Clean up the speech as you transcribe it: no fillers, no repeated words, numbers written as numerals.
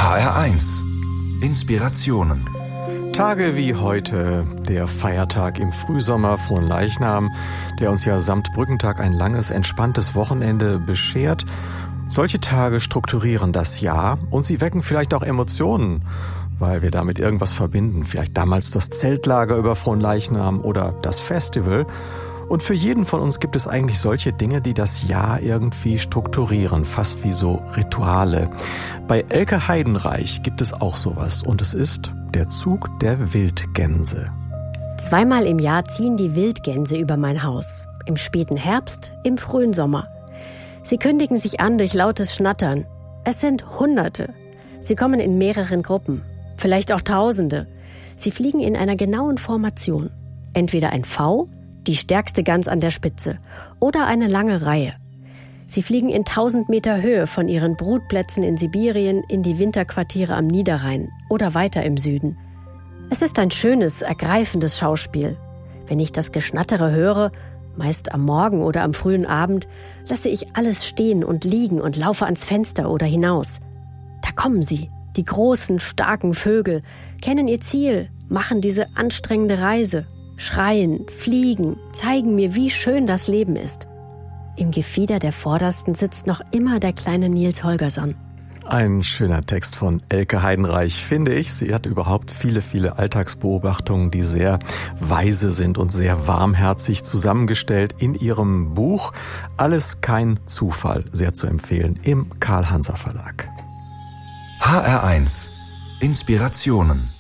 HR1 Inspirationen. Tage wie heute, der Feiertag im Frühsommer, Fronleichnam, der uns ja samt Brückentag ein langes, entspanntes Wochenende beschert. Solche Tage strukturieren das Jahr und sie wecken vielleicht auch Emotionen, weil wir damit irgendwas verbinden. Vielleicht damals das Zeltlager über Fronleichnam oder das Festival. Und für jeden von uns gibt es eigentlich solche Dinge, die das Jahr irgendwie strukturieren, fast wie so Rituale. Bei Elke Heidenreich gibt es auch sowas und es ist der Zug der Wildgänse. Zweimal im Jahr ziehen die Wildgänse über mein Haus. Im späten Herbst, im frühen Sommer. Sie kündigen sich an durch lautes Schnattern. Es sind Hunderte. Sie kommen in mehreren Gruppen, vielleicht auch Tausende. Sie fliegen in einer genauen Formation. Entweder ein V, die stärkste Gans an der Spitze, oder eine lange Reihe. Sie fliegen in 1000 Meter Höhe von ihren Brutplätzen in Sibirien in die Winterquartiere am Niederrhein oder weiter im Süden. Es ist ein schönes, ergreifendes Schauspiel. Wenn ich das Geschnattere höre, meist am Morgen oder am frühen Abend, lasse ich alles stehen und liegen und laufe ans Fenster oder hinaus. Da kommen sie, die großen, starken Vögel, kennen ihr Ziel, machen diese anstrengende Reise. Schreien, fliegen, zeigen mir, wie schön das Leben ist. Im Gefieder der Vordersten sitzt noch immer der kleine Nils Holgersson. Ein schöner Text von Elke Heidenreich, finde ich. Sie hat überhaupt viele, viele Alltagsbeobachtungen, die sehr weise sind und sehr warmherzig zusammengestellt in ihrem Buch. Alles kein Zufall, sehr zu empfehlen, im Karl-Hanser Verlag. HR1 Inspirationen.